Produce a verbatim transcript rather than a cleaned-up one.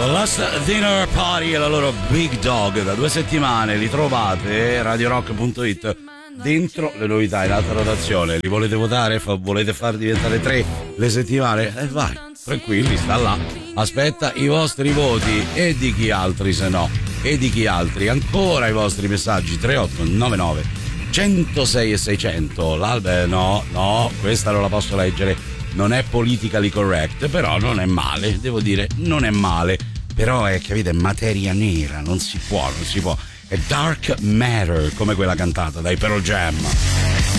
Last Dinner Party e la loro Big Dog. Da due settimane li trovate radio rock punto it dentro le novità in alta rotazione. Li volete votare? Fa- volete far diventare tre le settimane? E eh vai, tranquilli, sta là, aspetta i vostri voti. E di chi altri se no? E di chi altri? Ancora i vostri messaggi. Tre otto nove nove centosei e seicento. L'albe no, no, questa non la posso leggere, non è politically correct, però non è male, devo dire, non è male. Però è, capite, materia nera, non si può, non si può. È dark matter, come quella cantata dai Pearl Jam.